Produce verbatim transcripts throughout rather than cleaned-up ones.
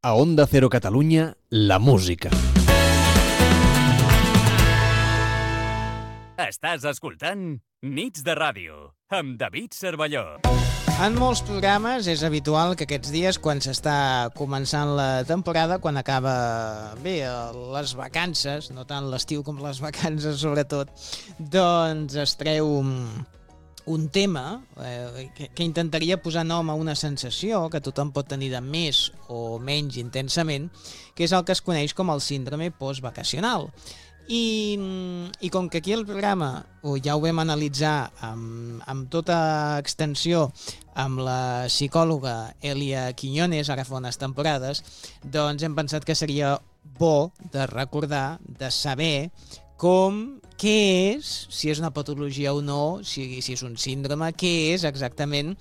A Onda Cero Catalunya, la música. Estàs escoltant Nits de Ràdio, amb David Cervelló. En molts programes és habitual que aquests dies, quan s'està començant la temporada, quan acaba bé les vacances, no tant l'estiu com les vacances sobretot, doncs es treu un, un tema eh, que, que intentaria posar nom a una sensació que tothom pot tenir de més o menys intensament, que és el que es coneix com el síndrome postvacacional. I, i com que aquí al programa ja ho vam analitzar amb, amb tota extensió amb la psicòloga Elia Quiñones ara fa unes temporades, doncs hem pensat que seria bo de recordar, de saber com, què és, si és una patologia o no, si, si és un síndrome, què és exactament,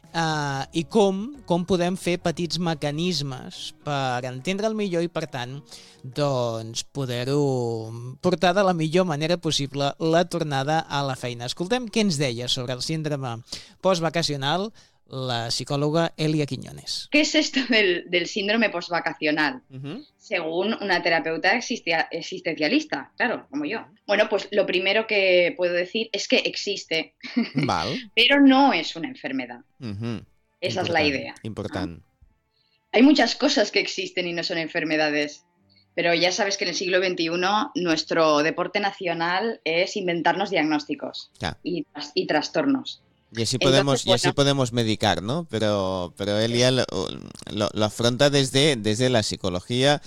Uh, i com, com podem fer petits mecanismes per entendre'l millor i, per tant, doncs, poder-ho portar de la millor manera possible la tornada a la feina. Escoltem què ens deia sobre el síndrome postvacacional la psicóloga Elia Quiñones. ¿Qué es esto del, del síndrome postvacacional? Uh-huh. Según una terapeuta existia, existencialista, claro, como yo. Bueno, pues lo primero que puedo decir es que existe, Val. pero no es una enfermedad. Uh-huh. Esa Important, es la idea. Important. ¿No? Hay muchas cosas que existen y no son enfermedades, pero ya sabes que en el siglo veintiuno nuestro deporte nacional es inventarnos diagnósticos ja. y, y trastornos. Y así podemos, Entonces, bueno, y así podemos medicar, ¿no? Pero, pero Elia lo, lo, lo afronta desde, desde la psicología,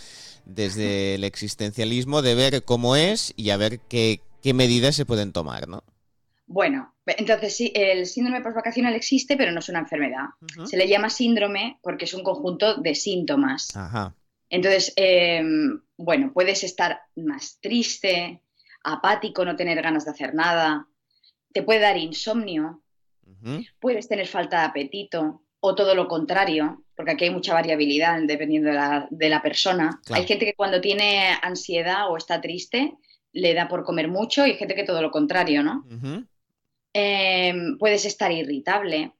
desde el existencialismo, de ver cómo es y a ver qué, qué medidas se pueden tomar, ¿no? Bueno, entonces sí, el síndrome postvacacional existe, pero no es una enfermedad. Uh-huh. Se le llama síndrome porque es un conjunto de síntomas. Ajá. Entonces, eh, bueno, puedes estar más triste, apático, no tener ganas de hacer nada, te puede dar insomnio, uh-huh. puedes tener falta de apetito o todo lo contrario, porque aquí hay mucha variabilidad dependiendo de la, de la persona. Claro. Hay gente que cuando tiene ansiedad o está triste le da por comer mucho y hay gente que todo lo contrario, ¿no? Uh-huh. Eh, puedes estar irritable.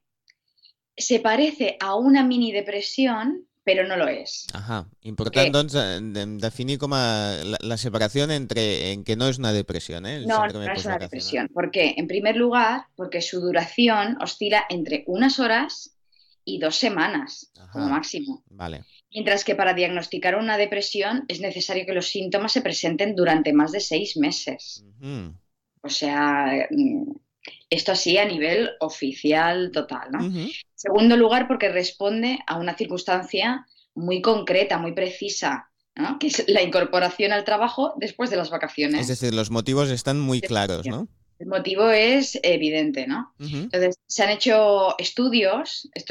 Se parece a una mini depresión, pero no lo és. Ajá. Important, doncs, definir com a la, la separación entre en que no es una depresión, ¿eh? El no, no es una depresión. ¿Por qué? En primer lugar, porque su duración oscila entre unas horas y dos semanas, Ajá. como máximo. Vale. Mientras que para diagnosticar una depresión es necesario que los síntomas se presenten durante más de seis meses. Uh-huh. O sea, esto así a nivel oficial total, ¿no? Uh-huh. Segundo lugar, porque responde a una circunstancia muy concreta, muy precisa, ¿no? Que es la incorporación al trabajo después de las vacaciones. Es decir, los motivos están muy claros, ¿no? El motivo es evidente, ¿no? Uh-huh. Entonces, se han hecho estudios,